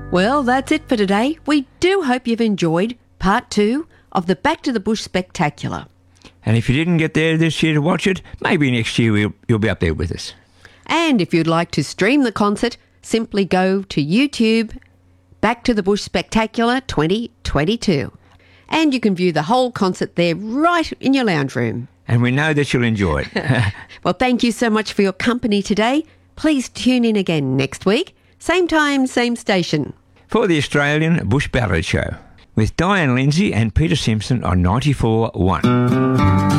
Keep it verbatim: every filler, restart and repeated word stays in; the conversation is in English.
Well, that's it for today. We do hope you've enjoyed part two of the Back to the Bush Spectacular. And if you didn't get there this year to watch it, maybe next year we'll, you'll be up there with us. And if you'd like to stream the concert, simply go to YouTube, Back to the Bush Spectacular twenty twenty-two. And you can view the whole concert there right in your lounge room. And we know that you'll enjoy it. Well, thank you so much for your company today. Please tune in again next week. Same time, same station. For the Australian Bush Ballad Show with Diane Lindsay and Peter Simpson on ninety-four point one.